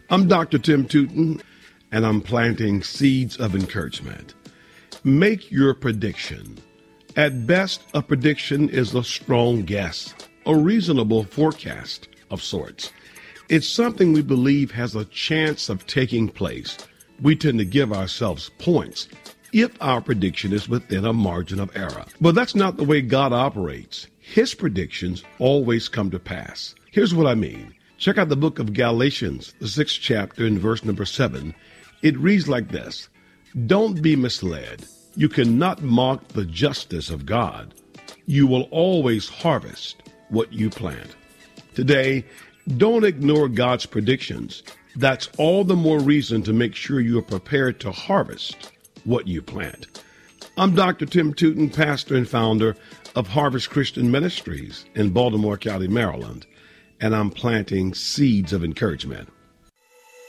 I'm Dr. Tim Tootin, and I'm planting seeds of encouragement. Make your prediction. At best, a prediction is a strong guess, a reasonable forecast of sorts. It's something we believe has a chance of taking place. We tend to give ourselves points if our prediction is within a margin of error. But that's not the way God operates. His predictions always come to pass. Here's what I mean. Check out the book of Galatians, the 6th chapter, in verse number 7. It reads like this: "Don't be misled. You cannot mock the justice of God. You will always harvest what you plant." Today, don't ignore God's predictions. That's all the more reason to make sure you are prepared to harvest what you plant. I'm Dr. Tim Tootin, pastor and founder of Harvest Christian Ministries in Baltimore County, Maryland, and I'm planting seeds of encouragement.